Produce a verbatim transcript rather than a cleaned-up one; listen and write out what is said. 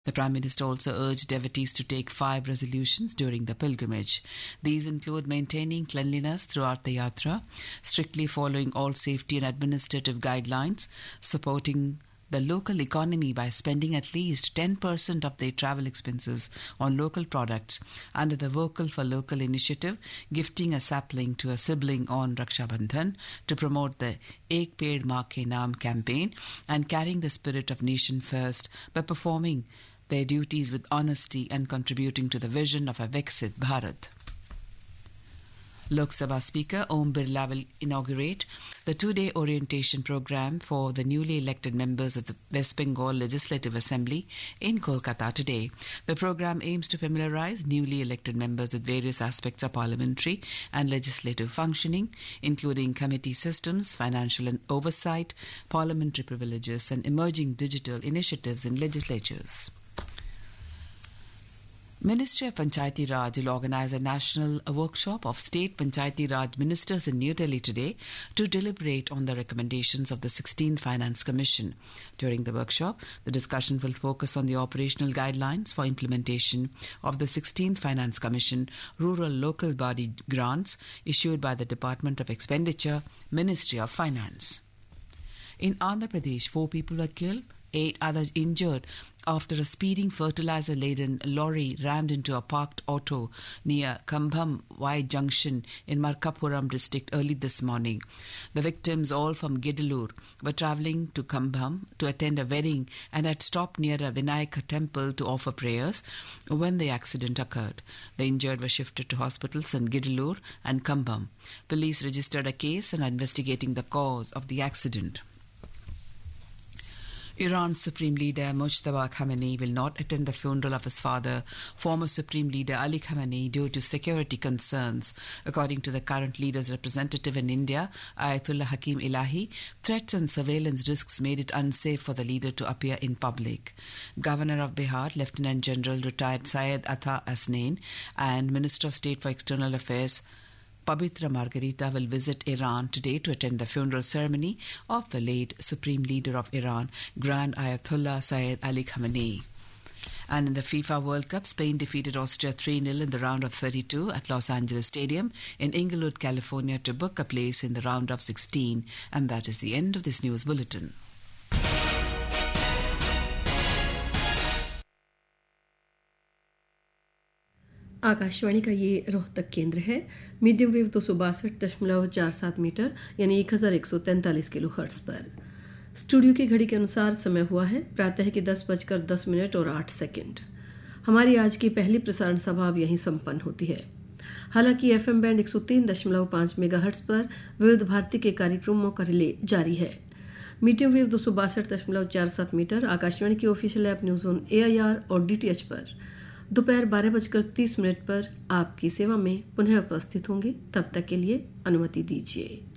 The Prime Minister also urged devotees to take five resolutions during the pilgrimage. These include maintaining cleanliness throughout the yatra, strictly following all safety and administrative guidelines, supporting the local economy by spending at least ten percent of their travel expenses on local products under the Vocal for Local initiative, gifting a sapling to a sibling on Raksha Bandhan to promote the Ek Ped Maa Ke Naam campaign, and carrying the spirit of nation first by performing their duties with honesty and contributing to the vision of a Viksit Bharat. Lok Sabha Speaker Om Birla will inaugurate the two-day orientation program for the newly elected members of the West Bengal Legislative Assembly in Kolkata today. The program aims to familiarize newly elected members with various aspects of parliamentary and legislative functioning, including committee systems, financial and oversight, parliamentary privileges, and emerging digital initiatives in legislatures. Ministry of Panchayati Raj will organize a national workshop of state Panchayati Raj ministers in New Delhi today to deliberate on the recommendations of the sixteenth Finance Commission. During the workshop, the discussion will focus on the operational guidelines for implementation of the sixteenth Finance Commission rural local body grants issued by the Department of Expenditure, Ministry of Finance. In Andhra Pradesh, four people were killed, eight others injured after a speeding fertilizer-laden lorry rammed into a parked auto near Kambham Y Junction in Markapuram district early this morning. The victims, all from Gidalur, were travelling to Kambham to attend a wedding and had stopped near a Vinayaka temple to offer prayers when the accident occurred. The injured were shifted to hospitals in Gidalur and Kambham. Police registered a case and are investigating the cause of the accident. Iran's Supreme Leader Mojtaba Khamenei will not attend the funeral of his father, former Supreme Leader Ali Khamenei, due to security concerns. According to the current leader's representative in India, Ayatollah Hakim Elahi, threats and surveillance risks made it unsafe for the leader to appear in public. Governor of Bihar, Lieutenant General retired Syed Ata Hasnain, and Minister of State for External Affairs Pabitra Margarita will visit Iran today to attend the funeral ceremony of the late Supreme Leader of Iran, Grand Ayatollah Syed Ali Khamenei. And in the FIFA World Cup, Spain defeated Austria three nil in the round of thirty-two at Los Angeles Stadium in Inglewood, California, to book a place in the round of sixteen. And that is the end of this news bulletin. Akashvani का ये रोहतक केंद्र है। Medium wave दो सौ बासठ दशमलव चार सात मीटर यानी एक हज़ार एक सौ तैंतालीस किलो हर्ट्स पर। स्टूडियो की घड़ी के अनुसार समय हुआ है प्रातः के दस बजकर दस मिनट और आठ सेकंड। हमारी आज की पहली प्रसारण सभा अब यहीं संपन्न होती है। हालांकि एफएम बैंड एक सौ तीन दशमलव पाँच मेगा हर्ट्स पर विविध भारती के कार्यक्रमों का रिले जारी है। मीडियम वेव दो सौ बासठ दशमलव चार सात मीटर आकाशवाणी की official app news on AIR और डीटीएच पर दोपहर बारह बजकर तीस मिनट पर आपकी सेवा में पुनः उपस्थित होंगे। तब तक के लिए अनुमति दीजिए।